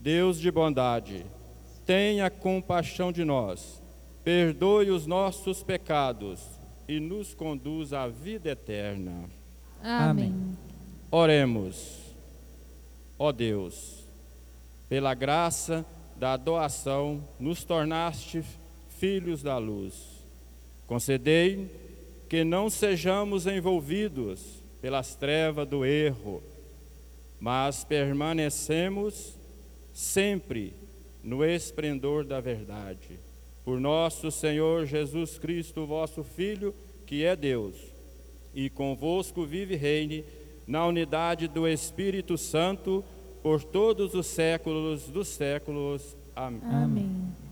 Deus de bondade, tenha compaixão de nós, perdoe os nossos pecados e nos conduz à vida eterna. Amém. Oremos. Ó Deus, pela graça da doação, nos tornaste filhos da luz. Concedei que não sejamos envolvidos pelas trevas do erro, mas permanecemos sempre no esplendor da verdade. Por nosso Senhor Jesus Cristo, vosso Filho, que é Deus, e convosco vive e reine na unidade do Espírito Santo, por todos os séculos dos séculos. Amém. Amém.